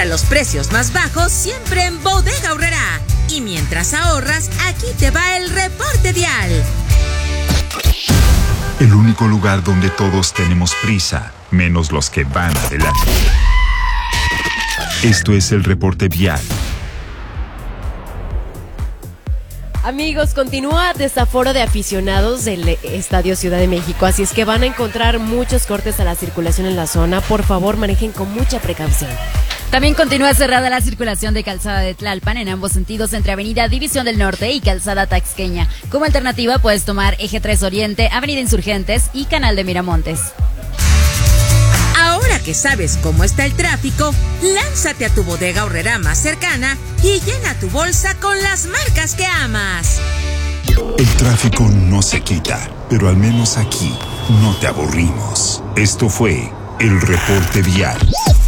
Encuentra los precios más bajos siempre en Bodega Aurrerá. Y mientras ahorras, aquí te va el reporte vial. El único lugar donde todos tenemos prisa, menos los que van adelante. Esto es el reporte vial. Amigos, continúa desaforo de aficionados del Estadio Ciudad de México, así es que van a encontrar muchos cortes a la circulación en la zona. Por favor, manejen con mucha precaución. También continúa cerrada la circulación de Calzada de Tlalpan en ambos sentidos entre Avenida División del Norte y Calzada Taxqueña. Como alternativa puedes tomar Eje 3 Oriente, Avenida Insurgentes y Canal de Miramontes. Ahora que sabes cómo está el tráfico, lánzate a tu Bodega Aurrerá más cercana y llena tu bolsa con las marcas que amas. El tráfico no se quita, pero al menos aquí no te aburrimos. Esto fue el reporte vial.